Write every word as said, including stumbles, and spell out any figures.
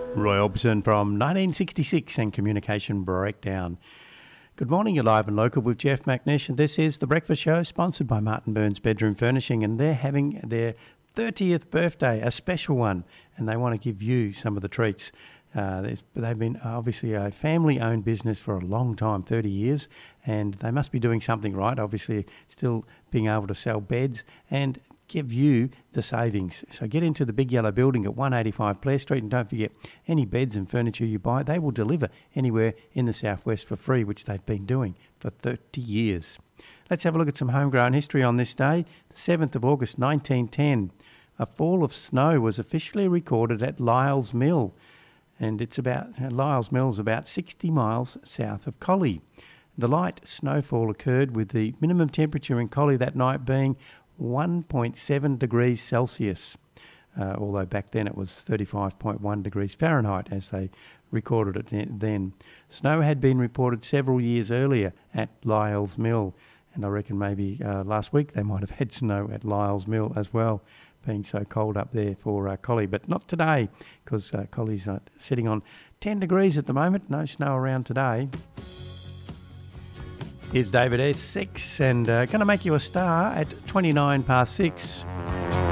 Roy Orbison from nineteen sixty-six and Communication Breakdown. Good morning, you're live and local with Jeff McNish, and this is The Breakfast Show, sponsored by Martin Burns Bedroom Furnishing, and they're having their thirtieth birthday, a special one, and they want to give you some of the treats. Uh, they've been obviously a family-owned business for a long time, thirty years, and they must be doing something right, obviously still being able to sell beds and give you the savings. So get into the big yellow building at one eighty-five Blair Street, and don't forget, any beds and furniture you buy, they will deliver anywhere in the southwest for free, which they've been doing for thirty years. Let's have a look at some homegrown history on this day, the seventh of August nineteen ten. A fall of snow was officially recorded at Lyles Mill, and it's about Lyles Mill is about sixty miles south of Collie. The light snowfall occurred with the minimum temperature in Collie that night being one point seven degrees Celsius, uh, although back then it was thirty-five point one degrees Fahrenheit as they recorded it then. Snow had been reported several years earlier at Lyles Mill, and I reckon maybe uh, last week they might have had snow at Lyles Mill as well, being so cold up there for uh, Collie, but not today, because uh, Collie's uh, sitting on ten degrees at the moment, no snow around today. Here's David S. six, and uh, going to make you a star at twenty-nine past six.